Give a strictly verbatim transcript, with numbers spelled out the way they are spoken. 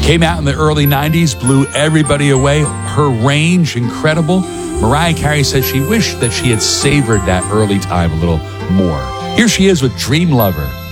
Came out in the early nineties, blew everybody away. Her range, incredible. Mariah Carey says she wished that she had savored that early time a little more. Here she is with Dream Lover.